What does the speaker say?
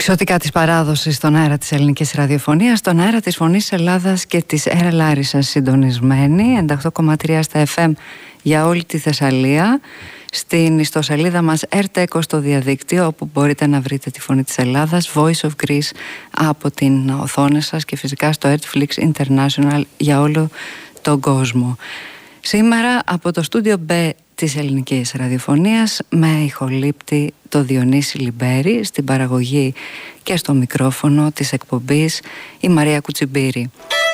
Εξωτικά της παράδοσης στον αέρα της ελληνικής ραδιοφωνίας, στον αέρα της Φωνής Ελλάδας και της ΕΡΑ Λάρισσας συντονισμένη, 98,3 στα FM για όλη τη Θεσσαλία, στην ιστοσελίδα μας RTECO στο διαδίκτυο, όπου μπορείτε να βρείτε τη Φωνή της Ελλάδας, Voice of Greece από την οθόνη σας και φυσικά στο Netflix International για όλο τον κόσμο. Σήμερα από το στούντιο B της ελληνικής ραδιοφωνίας με ηχολήπτη το Διονύση Λιμπέρη, στην παραγωγή και στο μικρόφωνο της εκπομπής η Μαρία Κουτσιμπήρη.